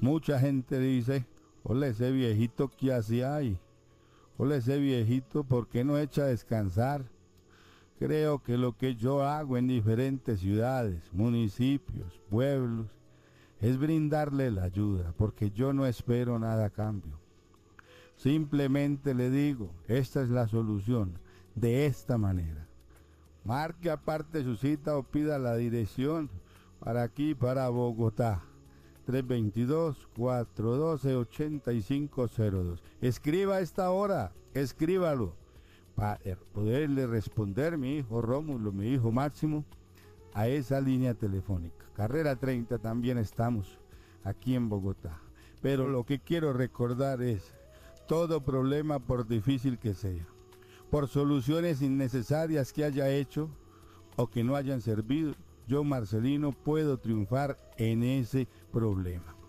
Mucha gente dice, hola ese viejito que así hay, hola ese viejito, ¿por qué no echa a descansar? Creo que lo que yo hago en diferentes ciudades, municipios, pueblos, es brindarle la ayuda, porque yo no espero nada a cambio. Simplemente le digo, esta es la solución, de esta manera. Marque aparte su cita o pida la dirección para aquí, para Bogotá. 322-412-8502. Escriba a esta hora, escríbalo, para poderle responder mi hijo Rómulo, mi hijo Máximo, a esa línea telefónica. Carrera 30 también estamos aquí en Bogotá. Pero lo que quiero recordar es, todo problema, por difícil que sea, por soluciones innecesarias que haya hecho o que no hayan servido, yo, Marcelino, puedo triunfar en ese problema.